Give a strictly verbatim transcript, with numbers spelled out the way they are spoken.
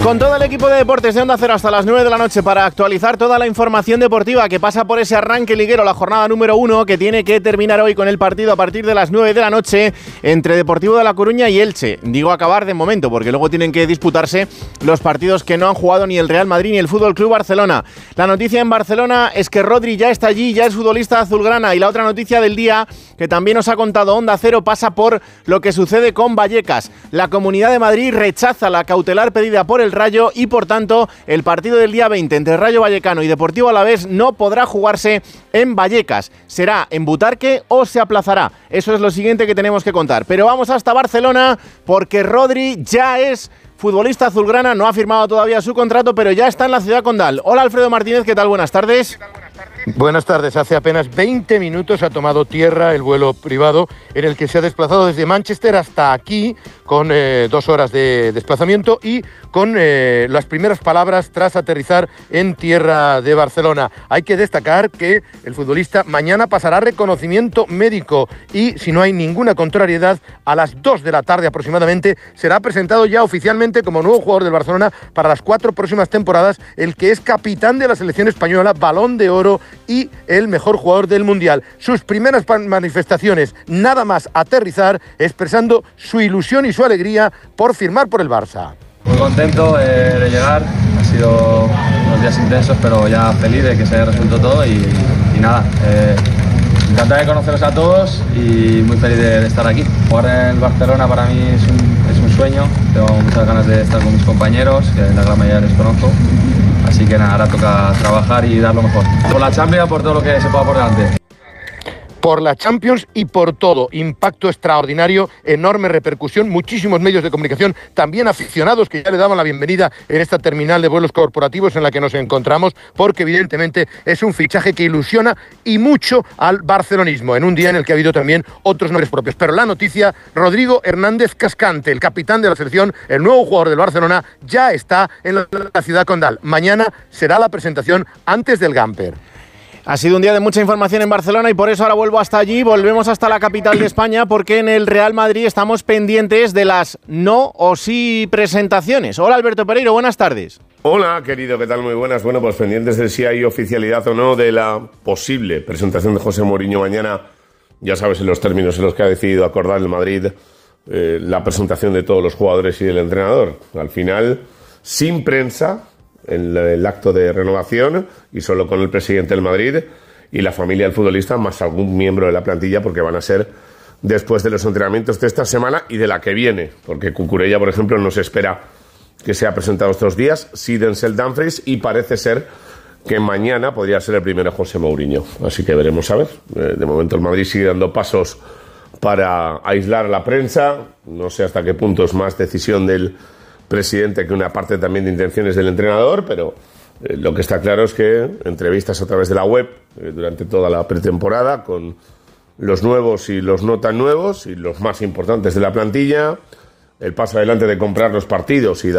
Con todo el equipo de deportes de Onda Cero hasta las nueve de la noche para actualizar toda la información deportiva que pasa por ese arranque liguero, la jornada número uno, que tiene que terminar hoy con el partido a partir de las nueve de la noche entre Deportivo de La Coruña y Elche. Digo acabar de momento porque luego tienen que disputarse los partidos que no han jugado ni el Real Madrid ni el Fútbol Club Barcelona. La noticia en Barcelona es que Rodri ya está allí, ya es futbolista azulgrana, y la otra noticia del día que también nos ha contado Onda Cero pasa por lo que sucede con Vallecas. La Comunidad de Madrid rechaza la cautelar pedida por el Rayo y por tanto el partido del día veinte entre Rayo Vallecano y Deportivo Alavés no podrá jugarse en Vallecas. Será en Butarque o se aplazará. Eso es lo siguiente que tenemos que contar. Pero vamos hasta Barcelona porque Rodri ya es futbolista azulgrana, no ha firmado todavía su contrato, pero ya está en la ciudad condal. Hola Alfredo Martínez, ¿qué tal? Buenas tardes. Buenas tardes. Hace apenas veinte minutos ha tomado tierra el vuelo privado en el que se ha desplazado desde Manchester hasta aquí con eh, dos horas de desplazamiento y con eh, las primeras palabras tras aterrizar en tierra de Barcelona. Hay que destacar que el futbolista mañana pasará reconocimiento médico y, si no hay ninguna contrariedad, a las dos de la tarde aproximadamente será presentado ya oficialmente como nuevo jugador del Barcelona para las cuatro próximas temporadas, el que es capitán de la selección española, Balón de Oro y el mejor jugador del Mundial. Sus primeras manifestaciones, nada más aterrizar, expresando su ilusión y su alegría por firmar por el Barça. Muy contento eh, de llegar, ha sido unos días intensos, pero ya feliz de que se haya resuelto todo y, y nada, eh, encantado de conoceros a todos y muy feliz de, de estar aquí. Jugar en el Barcelona para mí es un, es un sueño, tengo muchas ganas de estar con mis compañeros, que la gran mayoría les conozco. Así que nada, ahora toca trabajar y dar lo mejor. Por la Champions, por todo lo que se pueda por delante. Por la Champions y por todo. Impacto extraordinario, enorme repercusión, muchísimos medios de comunicación, también aficionados que ya le daban la bienvenida en esta terminal de vuelos corporativos en la que nos encontramos, porque evidentemente es un fichaje que ilusiona y mucho al barcelonismo, en un día en el que ha habido también otros nombres propios. Pero la noticia, Rodrigo Hernández Cascante, el capitán de la selección, el nuevo jugador del Barcelona, ya está en la, la ciudad condal. Mañana será la presentación antes del Gamper. Ha sido un día de mucha información en Barcelona y por eso ahora vuelvo hasta allí, volvemos hasta la capital de España porque en el Real Madrid estamos pendientes de las no o sí presentaciones. Hola Alberto Pereiro, buenas tardes. Hola querido, ¿qué tal? Muy buenas. Bueno, pues pendientes de si hay oficialidad o no de la posible presentación de José Mourinho mañana. Ya sabes en los términos en los que ha decidido acordar el Madrid eh, la presentación de todos los jugadores y del entrenador. Al final, sin prensa, en el acto de renovación y solo con el presidente del Madrid y la familia del futbolista más algún miembro de la plantilla, porque van a ser después de los entrenamientos de esta semana y de la que viene, porque Cucurella, por ejemplo, no se espera que sea presentado estos días, sí Denzel Dumfries, y parece ser que mañana podría ser el primero José Mourinho, así que veremos a ver. De momento el Madrid sigue dando pasos para aislar a la prensa, no sé hasta qué punto es más decisión del presidente que una parte también de intenciones del entrenador, pero eh, lo que está claro es que entrevistas a través de la web eh, durante toda la pretemporada con los nuevos y los no tan nuevos y los más importantes de la plantilla, el paso adelante de comprar los partidos y